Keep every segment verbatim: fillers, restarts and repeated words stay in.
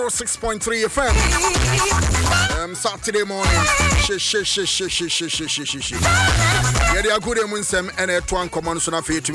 six point three F M. Um, Saturday morning. Shish, shish, shish, shish, shish, shish, shish, shish, shish. Yeah, they are good in Winsem and a twang common son of to me.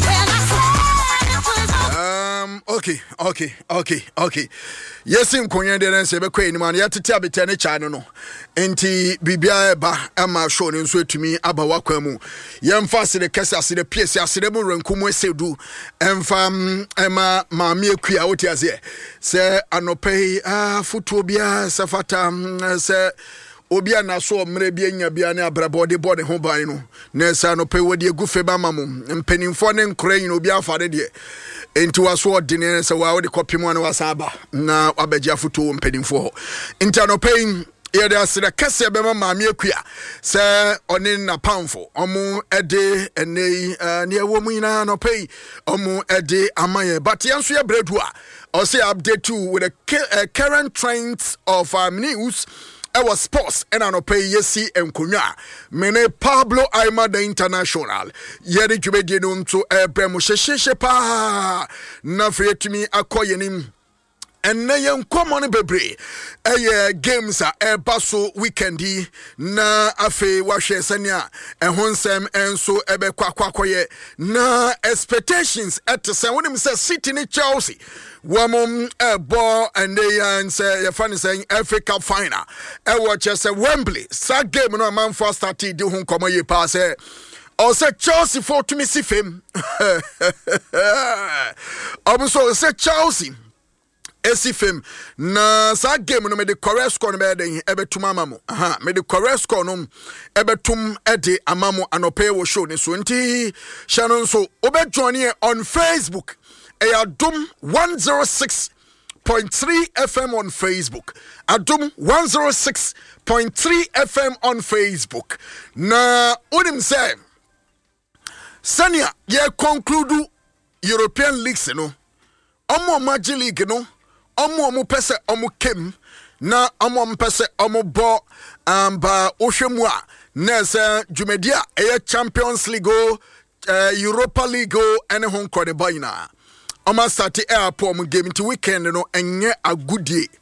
Um, okay, okay, okay, okay. Yes, in Konya, then say, but Queen man, you have to tell me ten channel. No, Enti Bibia ba Emma shown in sweet to me about Wakamu. Yam fast the Kessa, see the P S, I see the Moon Kumo say do, and fam Emma Mammy Quia out here. Say, Anope, ah, Futobia, Safata, say. Obia na so mrebia nya bia na abrabode bode ho ban no nesa no pe wodi egufe ba mamum mpanimfo ne nkora yin obia afade de enti waso odene se wa wodi kopim wana wasaba na abagya foto mpanimfo enti no pe ye de asira kase be ma maame akua se one na pamfo omo ede enei ne ewo mu ina no pe omo ede amaye but yanso ye bredu a or say update too with the current trends of um, news. Our sports and an opay yesi and kunya mene Pablo Aima the International yeri jubedinum to a bremusheshe pa na to me akoyenim and na yen common bebre eh games a basso weekendi na afe wahwe sania ehonsem enso ebe kwakwakoye na expectations at say when say City ni Chelsea Wamum a ball and they answer your funny saying Africa final. I watch us a Wembley. Sa game no man first started do home come ye pass. Or say Chelsea for to me see him. Also say Chelsea. Esifem na sa game no me the correct score no be den ebetum amamo aha me the correct score no ebetum ede amamo anope wo show ne so nti Shannon so obejoin on Facebook. Adum one oh six point three F M on Facebook. Adum one oh six point three F M on Facebook. Na unim say Sanya ye conclude European leagues no. Omo Magic League no. Omo omo pese omo kem na omo mpese omo bo amba ohwemu a na se Jumedia e Champions League uh, Europa League ene hon kode boy na Oma start airport mu game to weekend no enye agudie